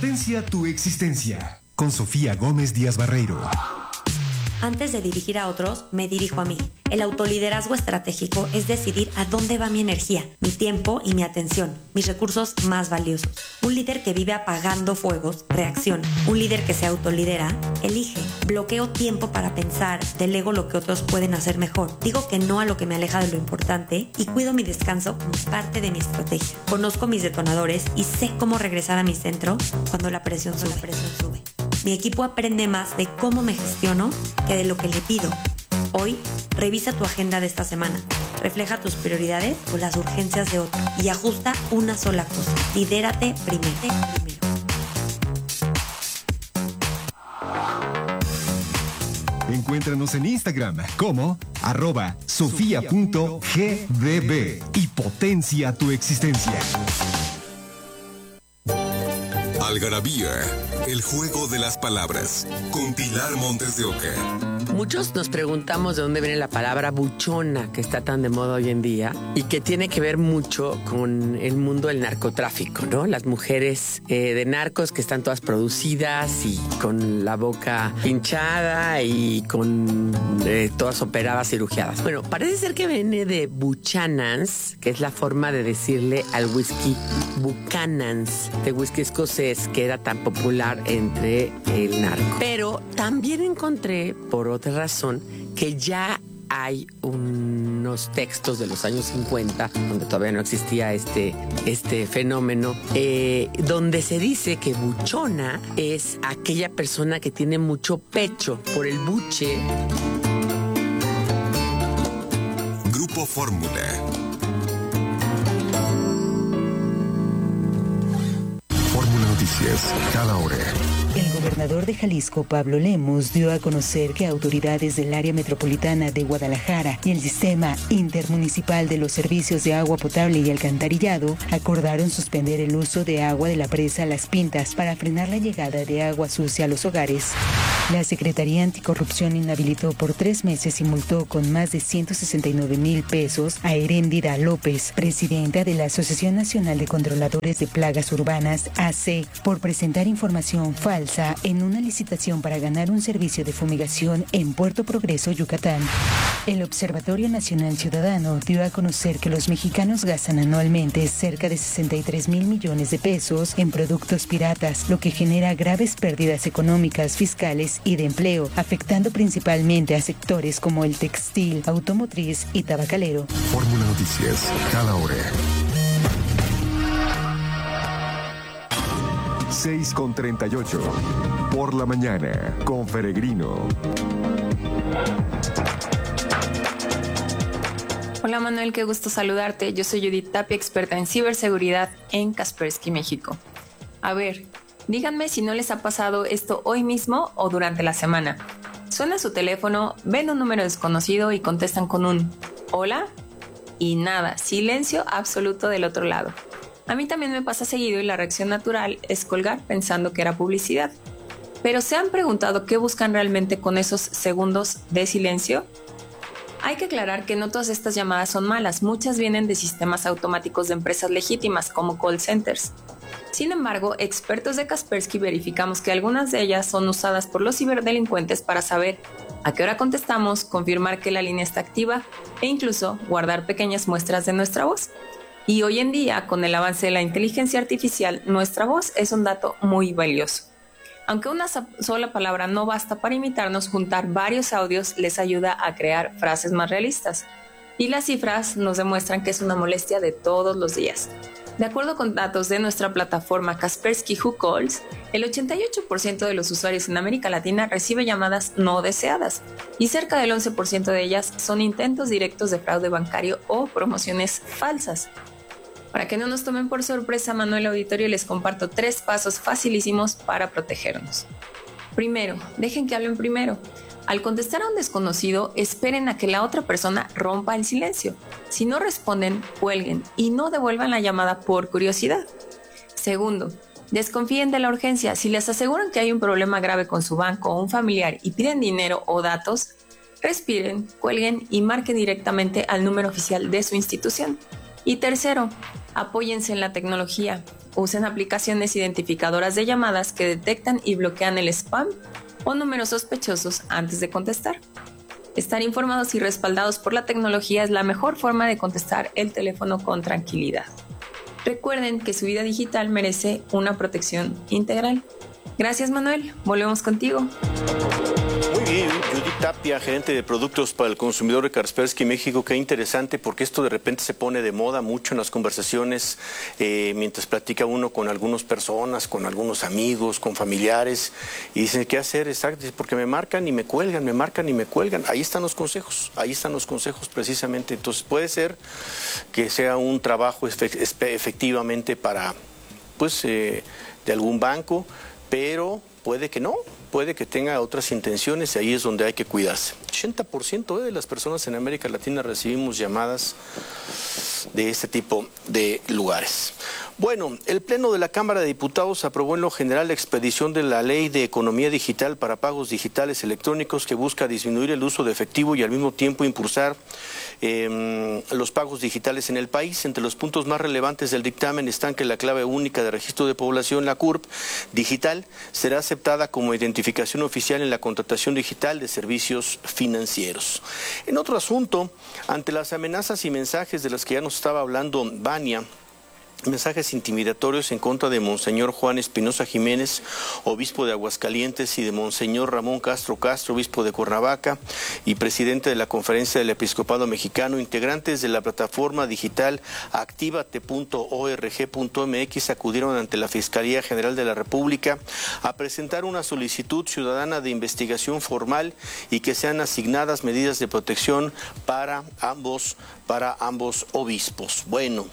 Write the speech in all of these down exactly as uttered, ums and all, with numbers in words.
Potencia tu existencia. Con Sofía Gómez Díaz Barreiro. Antes de dirigir a otros, me dirijo a mí. El autoliderazgo estratégico es decidir a dónde va mi energía, mi tiempo y mi atención, mis recursos más valiosos. Un líder que vive apagando fuegos, reacciona. Un líder que se autolidera, elige. Bloqueo tiempo para pensar, delego lo que otros pueden hacer mejor. Digo que no a lo que me aleja de lo importante y cuido mi descanso como parte de mi estrategia. Conozco mis detonadores y sé cómo regresar a mi centro cuando la presión sube. La presión sube. Mi equipo aprende más de cómo me gestiono que de lo que le pido. Hoy, revisa tu agenda de esta semana. Refleja tus prioridades o las urgencias de otro y ajusta una sola cosa. Lidérate primero. primero. Encuéntranos en Instagram como arroba sofía.gdb y potencia tu existencia. Algarabía, el juego de las palabras, con Pilar Montes de Oca. Muchos nos preguntamos de dónde viene la palabra buchona, que está tan de moda hoy en día y que tiene que ver mucho con el mundo del narcotráfico, ¿no? Las mujeres eh, de narcos que están todas producidas y con la boca hinchada y con eh, todas operadas, cirugiadas. Bueno, parece ser que viene de Buchanan's, que es la forma de decirle al whisky Buchanan's, de whisky escocés que era tan popular entre el narco. Pero también encontré, por otra razón, que ya hay unos textos de los años cincuenta, donde todavía no existía este, este fenómeno, eh, donde se dice que buchona es aquella persona que tiene mucho pecho por el buche. Grupo Fórmula. Fórmula Noticias, cada hora. El gobernador de Jalisco, Pablo Lemus, dio a conocer que autoridades del área metropolitana de Guadalajara y el Sistema Intermunicipal de los Servicios de Agua Potable y Alcantarillado acordaron suspender el uso de agua de la presa Las Pintas para frenar la llegada de agua sucia a los hogares. La Secretaría Anticorrupción inhabilitó por tres meses y multó con más de ciento sesenta y nueve mil pesos a Heréndira López, presidenta de la Asociación Nacional de Controladores de Plagas Urbanas, A C, por presentar información falsa en una licitación para ganar un servicio de fumigación en Puerto Progreso, Yucatán. El Observatorio Nacional Ciudadano dio a conocer que los mexicanos gastan anualmente cerca de sesenta y tres mil millones de pesos en productos piratas, lo que genera graves pérdidas económicas, fiscales y de empleo, afectando principalmente a sectores como el textil, automotriz y tabacalero. Fórmula Noticias, cada hora. seis con treinta y ocho. Por la mañana, con Feregrino. Hola Manuel, qué gusto saludarte. Yo soy Judith Tapia, experta en ciberseguridad en Kaspersky, México. A ver, díganme si no les ha pasado esto hoy mismo o durante la semana. Suena su teléfono, ven un número desconocido y contestan con un ¿hola? Y nada, silencio absoluto del otro lado. A mí también me pasa seguido y la reacción natural es colgar pensando que era publicidad. Pero ¿se han preguntado qué buscan realmente con esos segundos de silencio? Hay que aclarar que no todas estas llamadas son malas, muchas vienen de sistemas automáticos de empresas legítimas como call centers. Sin embargo, expertos de Kaspersky verificamos que algunas de ellas son usadas por los ciberdelincuentes para saber a qué hora contestamos, confirmar que la línea está activa e incluso guardar pequeñas muestras de nuestra voz. Y hoy en día, con el avance de la inteligencia artificial, nuestra voz es un dato muy valioso. Aunque una sola palabra no basta para imitarnos, juntar varios audios les ayuda a crear frases más realistas. Y las cifras nos demuestran que es una molestia de todos los días. De acuerdo con datos de nuestra plataforma Kaspersky Who Calls, el ochenta y ocho por ciento de los usuarios en América Latina recibe llamadas no deseadas y cerca del once por ciento de ellas son intentos directos de fraude bancario o promociones falsas. Para que no nos tomen por sorpresa, Manuel Auditorio, les comparto tres pasos facilísimos para protegernos. Primero, dejen que hablen primero. Al contestar a un desconocido, esperen a que la otra persona rompa el silencio. Si no responden, cuelguen y no devuelvan la llamada por curiosidad. Segundo, desconfíen de la urgencia. Si les aseguran que hay un problema grave con su banco o un familiar y piden dinero o datos, respiren, cuelguen y marquen directamente al número oficial de su institución. Y tercero, Apóyense en la tecnología. Usen aplicaciones identificadoras de llamadas que detectan y bloquean el spam o números sospechosos antes de contestar. Estar informados y respaldados por la tecnología es la mejor forma de contestar el teléfono con tranquilidad. Recuerden que su vida digital merece una protección integral. Gracias, Manuel. Volvemos contigo. Muy bien, Judith Tapia, gerente de productos para el consumidor de Kaspersky México. Qué interesante, porque esto de repente se pone de moda mucho en las conversaciones, eh, mientras platica uno con algunas personas, con algunos amigos, con familiares, y dicen, ¿qué hacer? Exacto, porque me marcan y me cuelgan, me marcan y me cuelgan. Ahí están los consejos, ahí están los consejos precisamente. Entonces puede ser que sea un trabajo efectivamente para, pues, eh, de algún banco, pero puede que no, puede que tenga otras intenciones y ahí es donde hay que cuidarse. ochenta por ciento de las personas en América Latina recibimos llamadas de este tipo de lugares. Bueno, el Pleno de la Cámara de Diputados aprobó en lo general la expedición de la Ley de Economía Digital para Pagos Digitales Electrónicos, que busca disminuir el uso de efectivo y al mismo tiempo impulsar eh, los pagos digitales en el país. Entre los puntos más relevantes del dictamen están que la clave única de registro de población, la C U R P digital, será aceptada como identificación oficial en la contratación digital de servicios financieros. En otro asunto, ante las amenazas y mensajes de las que ya nos estaba hablando Vania, mensajes intimidatorios en contra de Monseñor Juan Espinosa Jiménez, obispo de Aguascalientes, y de Monseñor Ramón Castro Castro, obispo de Cuernavaca y presidente de la Conferencia del Episcopado Mexicano. Integrantes de la plataforma digital activate punto org punto mx acudieron ante la Fiscalía General de la República a presentar una solicitud ciudadana de investigación formal y que sean asignadas medidas de protección para ambos, para ambos obispos. Bueno.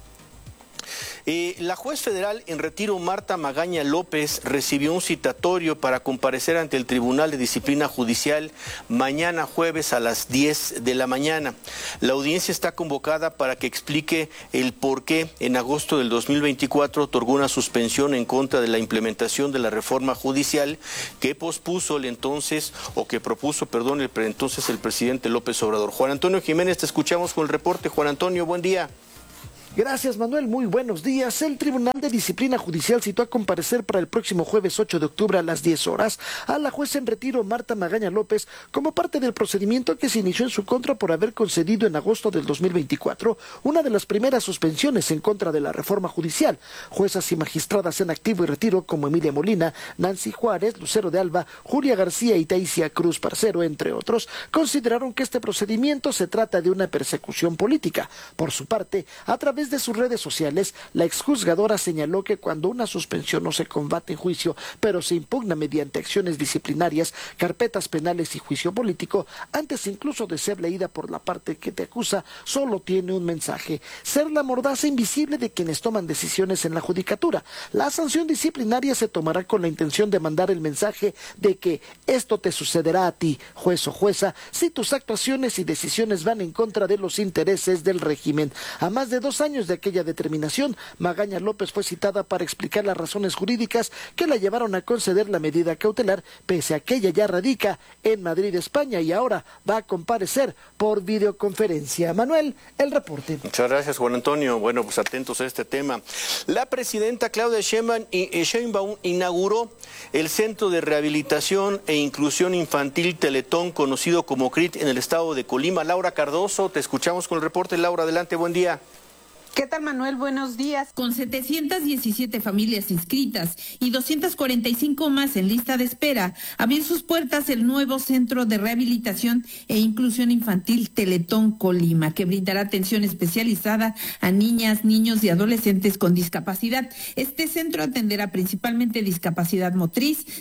Eh, la juez federal en retiro, Marta Magaña López, recibió un citatorio para comparecer ante el Tribunal de Disciplina Judicial mañana jueves a las diez de la mañana. La audiencia está convocada para que explique el por qué en agosto del dos mil veinticuatro otorgó una suspensión en contra de la implementación de la reforma judicial que pospuso el entonces, o que propuso, perdón, el entonces el presidente López Obrador. Juan Antonio Jiménez, te escuchamos con el reporte. Juan Antonio, buen día. Gracias, Manuel. Muy buenos días. El Tribunal de Disciplina Judicial citó a comparecer para el próximo jueves ocho de octubre a las diez horas a la juez en retiro Marta Magaña López como parte del procedimiento que se inició en su contra por haber concedido en agosto del dos mil veinticuatro una de las primeras suspensiones en contra de la reforma judicial. Juezas y magistradas en activo y retiro como Emilia Molina, Nancy Juárez, Lucero de Alba, Julia García y Taisia Cruz Parcero, entre otros, consideraron que este procedimiento se trata de una persecución política. Por su parte, a través de sus redes sociales, la exjuzgadora señaló que cuando una suspensión no se combate en juicio, pero se impugna mediante acciones disciplinarias, carpetas penales y juicio político, antes incluso de ser leída por la parte que te acusa, solo tiene un mensaje: ser la mordaza invisible de quienes toman decisiones en la judicatura. La sanción disciplinaria se tomará con la intención de mandar el mensaje de que esto te sucederá a ti, juez o jueza, si tus actuaciones y decisiones van en contra de los intereses del régimen. A más de dos años de aquella determinación, Magaña López fue citada para explicar las razones jurídicas que la llevaron a conceder la medida cautelar, pese a que ella ya radica en Madrid, España, y ahora va a comparecer por videoconferencia. Manuel, el reporte. Muchas gracias, Juan Antonio. Bueno, pues atentos a este tema. La presidenta Claudia Sheinbaum inauguró el Centro de Rehabilitación e Inclusión Infantil Teletón, conocido como C R I T, en el estado de Colima. Laura Cardoso, te escuchamos con el reporte. Laura, adelante, buen día. ¿Qué tal, Manuel? Buenos días. Con setecientas diecisiete familias inscritas y doscientas cuarenta y cinco más en lista de espera, abrió sus puertas el nuevo Centro de Rehabilitación e Inclusión Infantil Teletón Colima, que brindará atención especializada a niñas, niños y adolescentes con discapacidad. Este centro atenderá principalmente discapacidad motriz,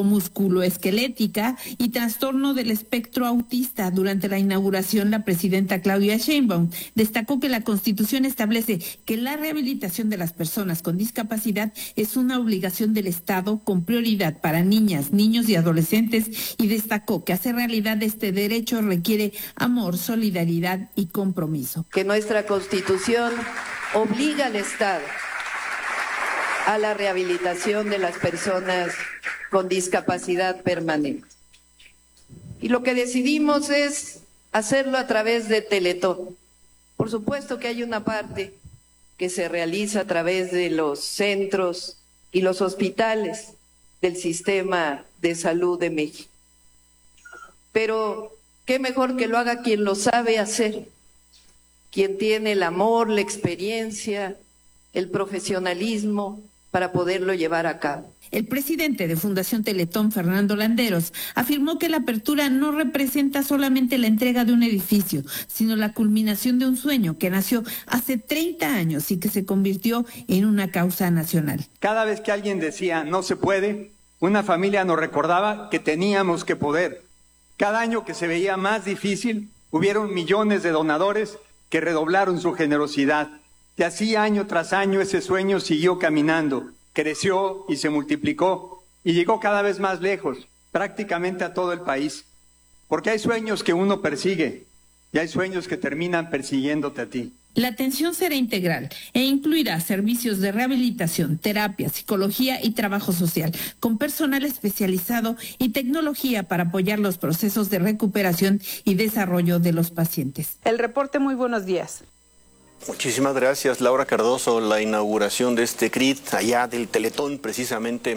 neuromusculoesquelética y trastorno del espectro autista. Durante la inauguración, la presidenta Claudia Sheinbaum destacó que la Constitución establece que la rehabilitación de las personas con discapacidad es una obligación del Estado con prioridad para niñas, niños y adolescentes, y destacó que hacer realidad este derecho requiere amor, solidaridad y compromiso. Que nuestra Constitución obliga al Estado a la rehabilitación de las personas con discapacidad permanente. Y lo que decidimos es hacerlo a través de Teletón. Por supuesto que hay una parte que se realiza a través de los centros y los hospitales del sistema de salud de México. Pero qué mejor que lo haga quien lo sabe hacer, quien tiene el amor, la experiencia, el profesionalismo para poderlo llevar a cabo. El presidente de Fundación Teletón, Fernando Landeros, afirmó que la apertura no representa solamente la entrega de un edificio, sino la culminación de un sueño que nació hace treinta años y que se convirtió en una causa nacional. Cada vez que alguien decía no se puede, una familia nos recordaba que teníamos que poder. Cada año que se veía más difícil, hubieron millones de donadores que redoblaron su generosidad. Y así año tras año ese sueño siguió caminando. Creció y se multiplicó y llegó cada vez más lejos, prácticamente a todo el país. Porque hay sueños que uno persigue y hay sueños que terminan persiguiéndote a ti. La atención será integral e incluirá servicios de rehabilitación, terapia, psicología y trabajo social, con personal especializado y tecnología para apoyar los procesos de recuperación y desarrollo de los pacientes. El reporte, muy buenos días. Muchísimas gracias, Laura Cardoso. La inauguración de este C R I T allá del Teletón, precisamente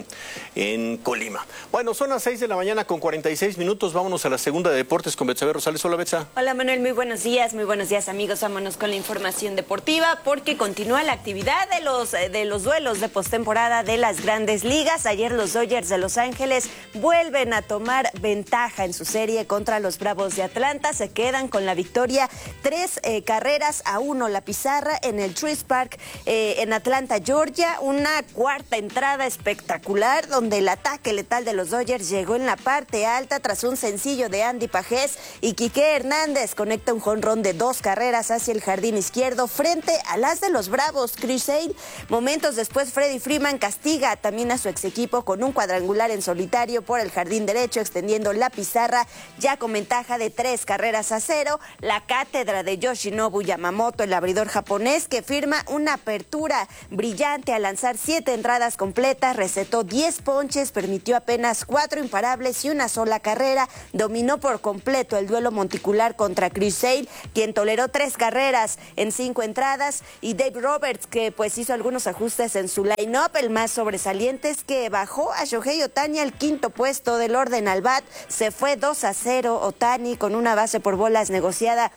en Colima. Bueno, son las seis de la mañana con cuarenta y seis minutos. Vámonos a la segunda de deportes con Betsabe Rosales. Hola, Betsa. Hola, Manuel. Muy buenos días. Muy buenos días, amigos. Vámonos con la información deportiva porque continúa la actividad de los, de los duelos de postemporada de las grandes ligas. Ayer los Dodgers de Los Ángeles vuelven a tomar ventaja en su serie contra los Bravos de Atlanta. Se quedan con la victoria tres eh, carreras a uno. La pizarra en el Truist Park eh, en Atlanta, Georgia. Una cuarta entrada espectacular donde el ataque letal de los Dodgers llegó en la parte alta tras un sencillo de Andy Pajés y Quique Hernández conecta un jonrón de dos carreras hacia el jardín izquierdo frente a las de los Bravos. Chris Sale. Momentos después, Freddie Freeman castiga también a su ex equipo con un cuadrangular en solitario por el jardín derecho, extendiendo la pizarra ya con ventaja de tres carreras a cero. La cátedra de Yoshinobu Yamamoto, el abridor japonés, que firma una apertura brillante al lanzar siete entradas completas, recetó diez ponches, permitió apenas cuatro imparables y una sola carrera, dominó por completo el duelo monticular contra Chris Sale, quien toleró tres carreras en cinco entradas, y Dave Roberts, que pues hizo algunos ajustes en su line-up. El más sobresaliente es que bajó a Shohei Ohtani al quinto puesto del orden al bat, se fue dos a cero Ohtani con una base por bolas negociada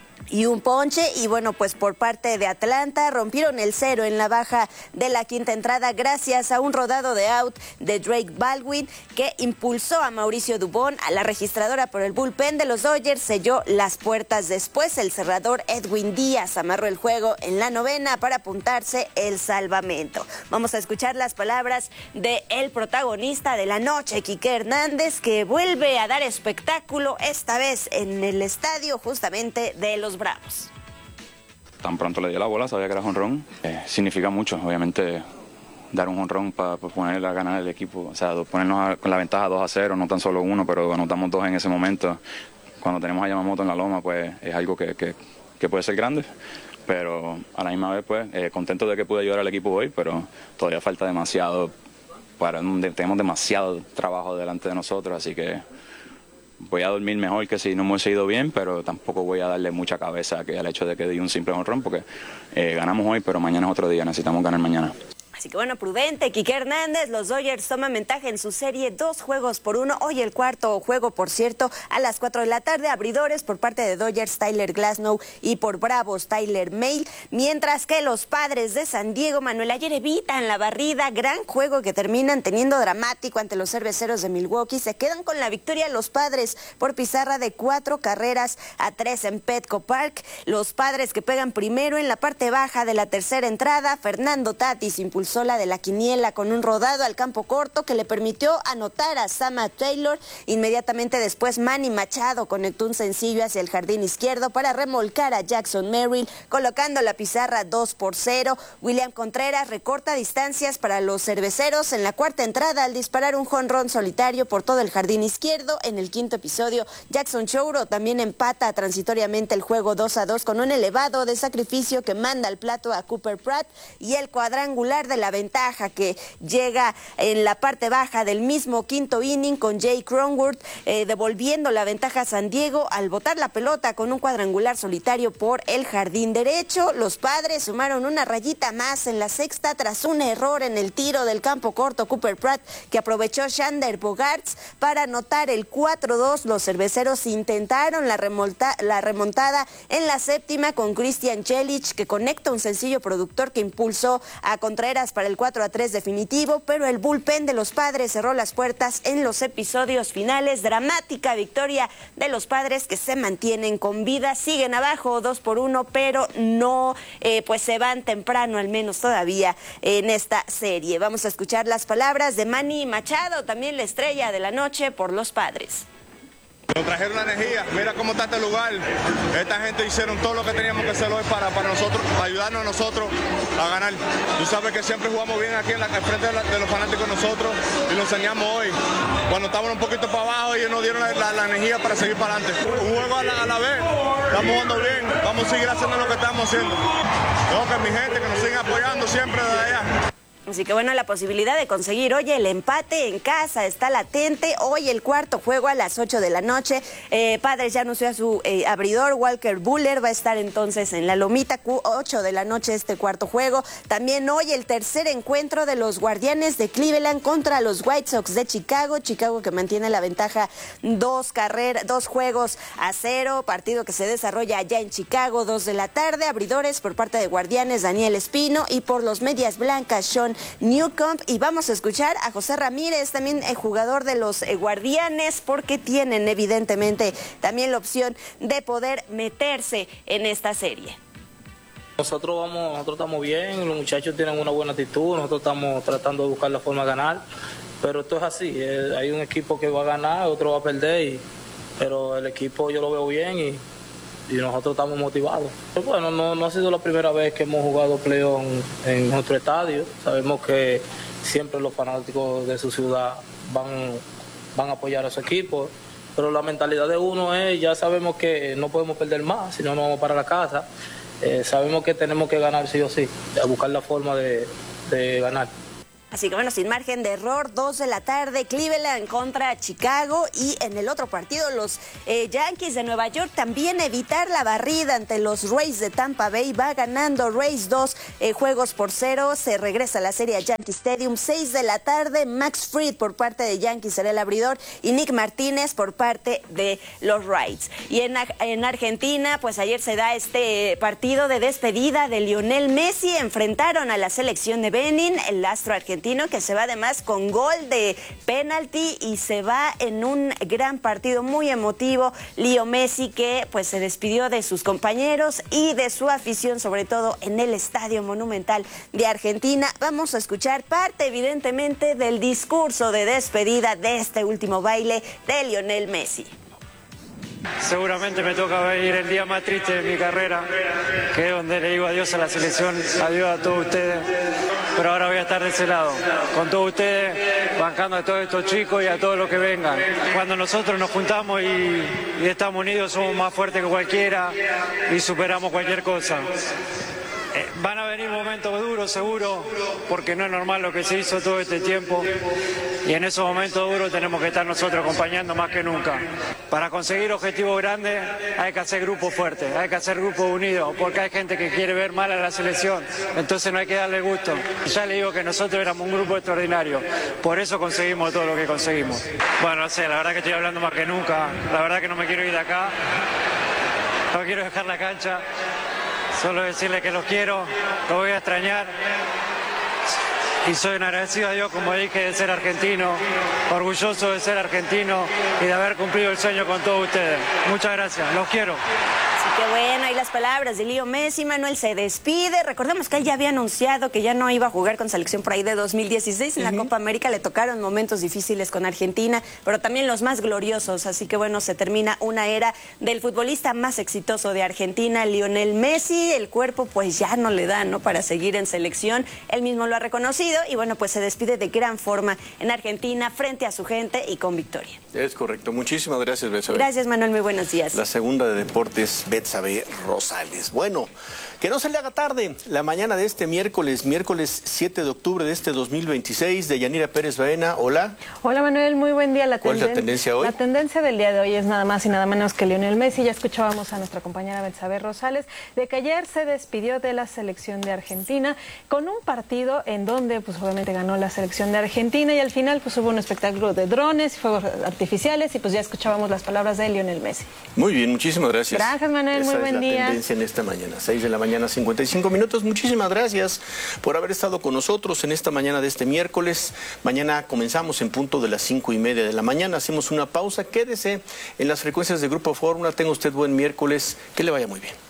y un ponche. Y bueno, pues por parte de Atlanta rompieron el cero en la baja de la quinta entrada gracias a un rodado de out de Drake Baldwin que impulsó a Mauricio Dubón a la registradora por el bullpen de los Dodgers. Selló las puertas después. El cerrador Edwin Díaz amarró el juego en la novena para apuntarse el salvamento. Vamos a escuchar las palabras de el protagonista de la noche, Quique Hernández, que vuelve a dar espectáculo, esta vez en el estadio justamente de los Bravos. Tan pronto le dio la bola, sabía que era jonrón. Eh, significa mucho, obviamente, dar un jonrón para pa poner a ganar el equipo. O sea, ponernos a, con la ventaja dos a cero, no tan solo uno, pero anotamos dos en ese momento. Cuando tenemos a Yamamoto en la loma, pues es algo que, que, que puede ser grande. Pero a la misma vez, pues, eh, contento de que pude ayudar al equipo hoy, pero todavía falta demasiado. Para, tenemos demasiado trabajo delante de nosotros, así que voy a dormir mejor que si no hemos ido bien, pero tampoco voy a darle mucha cabeza que al hecho de que di un simple jonrón, porque eh, ganamos hoy, pero mañana es otro día, necesitamos ganar mañana. Así que bueno, prudente, Quique Hernández. Los Dodgers toman ventaja en su serie, dos juegos por uno. Hoy el cuarto juego, por cierto, a las cuatro de la tarde. Abridores por parte de Dodgers, Tyler Glasnow, y por Bravos, Tyler Mahle. Mientras que los Padres de San Diego, Manuel, ayer evitan la barrida. Gran juego que terminan teniendo dramático ante los Cerveceros de Milwaukee. Se quedan con la victoria los Padres por pizarra de cuatro carreras a tres en Petco Park. Los Padres que pegan primero en la parte baja de la tercera entrada. Fernando Tatis impulsó la de la quiniela con un rodado al campo corto que le permitió anotar a Sama Taylor. Inmediatamente después, Manny Machado conectó un sencillo hacia el jardín izquierdo para remolcar a Jackson Merrill, colocando la pizarra dos por cero. William Contreras recorta distancias para los Cerveceros en la cuarta entrada al disparar un jonrón solitario por todo el jardín izquierdo. En el quinto episodio, Jackson Chourio también empata transitoriamente el juego dos a dos con un elevado de sacrificio que manda al plato a Cooper Pratt, y el cuadrangular de la ventaja que llega en la parte baja del mismo quinto inning con Jay Cronenworth eh, devolviendo la ventaja a San Diego al botar la pelota con un cuadrangular solitario por el jardín derecho. Los Padres sumaron una rayita más en la sexta tras un error en el tiro del campo corto Cooper Pratt que aprovechó Xander Bogaerts para anotar el cuatro dos. Los cerveceros intentaron la, remonta la remontada en la séptima con Christian Yelich que conecta un sencillo productor que impulsó a Contreras para el cuatro a tres definitivo, pero el bullpen de los Padres cerró las puertas en los episodios finales. Dramática victoria de los Padres que se mantienen con vida, siguen abajo dos por uno, pero no eh, pues se van temprano, al menos todavía en esta serie. Vamos a escuchar las palabras de Manny Machado, también la estrella de la noche por los Padres. Nos trajeron la energía, mira cómo está este lugar. Esta gente hicieron todo lo que teníamos que hacer hoy para, para nosotros, para ayudarnos a nosotros a ganar. Tú sabes que siempre jugamos bien aquí en la frente de, la, de los fanáticos nosotros y lo enseñamos hoy. Cuando estábamos un poquito para abajo, ellos nos dieron la, la, la energía para seguir para adelante. Un juego a la, a la vez, estamos jugando bien, vamos a seguir haciendo lo que estamos haciendo. Tengo que mi gente que nos sigan apoyando siempre desde allá. Así que bueno, la posibilidad de conseguir hoy el empate en casa está latente. Hoy el cuarto juego a las ocho de la noche. Eh, Padres ya anunció a su eh, abridor, Walker Buehler, va a estar entonces en la Lomita, ocho de la noche este cuarto juego. También hoy el tercer encuentro de los Guardianes de Cleveland contra los White Sox de Chicago. Chicago que mantiene la ventaja dos carreras, dos juegos a cero. Partido que se desarrolla allá en Chicago, dos de la tarde. Abridores por parte de Guardianes, Daniel Espino, y por los Medias Blancas, Sean Newcomb. Y vamos a escuchar a José Ramírez, también el jugador de los eh, Guardianes, porque tienen evidentemente también la opción de poder meterse en esta serie. Nosotros vamos, nosotros estamos bien, los muchachos tienen una buena actitud, nosotros estamos tratando de buscar la forma de ganar, pero esto es así, eh, hay un equipo que va a ganar, otro va a perder, y, pero el equipo yo lo veo bien y y nosotros estamos motivados. Pero bueno, no, no ha sido la primera vez que hemos jugado playoff en, en nuestro estadio. Sabemos que siempre los fanáticos de su ciudad van, van a apoyar a su equipo, pero la mentalidad de uno es, ya sabemos que no podemos perder más, si no nos vamos para la casa. Eh, sabemos que tenemos que ganar sí o sí, a buscar la forma de, de ganar. Así que bueno, sin margen de error, dos de la tarde, Cleveland contra Chicago, y en el otro partido los eh, Yankees de Nueva York también evitar la barrida ante los Rays de Tampa Bay. Va ganando Rays dos eh, juegos por cero, se regresa a la serie a Yankee Stadium, seis de la tarde, Max Fried por parte de Yankees será el abridor y Nick Martínez por parte de los Rays. Y en, en Argentina, pues ayer se da este partido de despedida de Lionel Messi, enfrentaron a la selección de Benin, el astro argentino que se va además con gol de penalti y se va en un gran partido muy emotivo. Leo Messi que pues se despidió de sus compañeros y de su afición, sobre todo en el Estadio Monumental de Argentina. Vamos a escuchar parte evidentemente del discurso de despedida de este último baile de Lionel Messi. Seguramente me toca venir el día más triste de mi carrera, que es donde le digo adiós a la selección, adiós a todos ustedes, pero ahora voy a estar de ese lado, con todos ustedes, bancando a todos estos chicos y a todos los que vengan. Cuando nosotros nos juntamos y, y estamos unidos somos más fuertes que cualquiera y superamos cualquier cosa. Eh, van a venir momentos duros seguro, porque no es normal lo que se hizo todo este tiempo y en esos momentos duros tenemos que estar nosotros acompañando más que nunca. Para conseguir objetivos grandes hay que hacer grupos fuertes, hay que hacer grupos unidos, porque hay gente que quiere ver mal a la selección, entonces no hay que darle gusto. Ya le digo que nosotros éramos un grupo extraordinario, por eso conseguimos todo lo que conseguimos. Bueno, no sé, la verdad que estoy hablando más que nunca, la verdad que no me quiero ir de acá, no quiero dejar la cancha. Solo decirles que los quiero, los voy a extrañar y soy un agradecido a Dios, como dije, de ser argentino, orgulloso de ser argentino y de haber cumplido el sueño con todos ustedes. Muchas gracias, los quiero. Así que bueno, ahí las palabras de Leo Messi. Manuel se despide. Recordemos que él ya había anunciado que ya no iba a jugar con selección por ahí de dos mil dieciséis. En uh-huh. la Copa América le tocaron momentos difíciles con Argentina, pero también los más gloriosos. Así que bueno, se termina una era del futbolista más exitoso de Argentina, Lionel Messi. El cuerpo pues ya no le da, ¿no?, para seguir en selección. Él mismo lo ha reconocido y bueno, pues se despide de gran forma en Argentina frente a su gente y con victoria. Es correcto. Muchísimas gracias, Betsabe. Gracias, Manuel. Muy buenos días. La segunda de deportes, Betsabe Rosales. Bueno, Que no se le haga tarde, la mañana de este miércoles, miércoles siete de octubre de este dos mil veintiséis, de Yanira Pérez Baena. Hola. Hola Manuel, muy buen día. La ¿Cuál es la tendencia hoy? La tendencia del día de hoy es nada más y nada menos que Lionel Messi. Ya escuchábamos a nuestra compañera Betsabe Rosales de que ayer se despidió de la selección de Argentina con un partido en donde pues obviamente ganó la selección de Argentina y al final pues hubo un espectáculo de drones y fuegos artificiales y pues ya escuchábamos las palabras de Lionel Messi. Muy bien, muchísimas gracias. Gracias Manuel, Esa muy buen es la día. Tendencia en esta mañana, seis de la mañana, cincuenta y cinco minutos. Muchísimas gracias por haber estado con nosotros en esta mañana de este miércoles. Mañana comenzamos en punto de las cinco y media de la mañana. Hacemos una pausa. Quédese en las frecuencias de Grupo Fórmula. Tenga usted buen miércoles. Que le vaya muy bien.